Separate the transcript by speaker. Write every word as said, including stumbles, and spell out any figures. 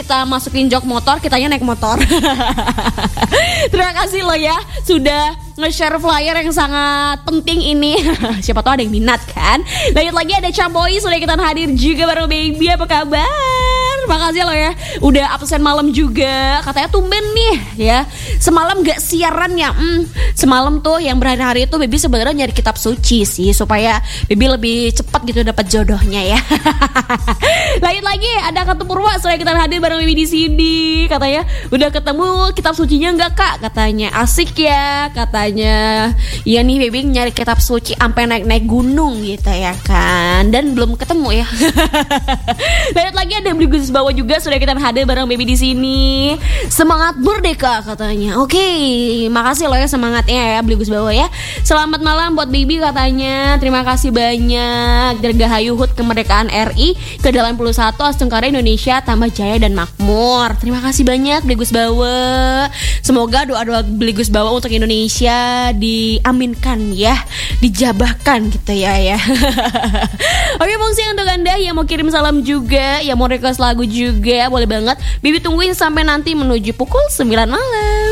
Speaker 1: kita masukin jok motor, kitanya naik motor. Terima kasih loh ya sudah nge-share flyer yang sangat penting ini. Siapa tahu ada yang minat kan. Lanjut lagi ada Camboy sudah ikutan hadir juga bareng Baby. Apa kabar? Makasih loh ya udah absen malam juga. Katanya tumben nih ya, semalam gak siaran ya. hmm, Semalam tuh yang berhari-hari itu Baby sebenarnya nyari kitab suci sih, supaya Baby lebih cepat gitu dapat jodohnya ya. Lanjut lagi ada Katu Purwa sudah ikutan hadir bareng Baby di sini. Katanya udah ketemu kitab sucinya enggak kak? Katanya asik ya katanya. Iya nih Baby nyari kitab suci sampai naik-naik gunung gitu ya kan, dan belum ketemu ya. Lanjut lagi ada beli Gus Bawa juga sudah kita hadir bareng Baby di sini. Semangat merdeka katanya. Oke, makasih loh ya semangatnya ya beli Gus Bawa ya. Selamat malam buat Baby katanya. Terima kasih banyak. Dirgahayu H U T kemerdekaan R I ke delapan puluh satu Astungkara Indonesia tambah jaya dan makmur. Terima kasih banyak beli Gus Bawa. Semoga doa-doa beli Gus Bawa untuk Indonesia diaminkan ya, dijabahkan gitu ya ya. Oke fungsi untuk Anda yang mau kirim salam juga, yang mau request lagu juga, boleh banget Bibi tungguin sampai nanti menuju pukul sembilan malam.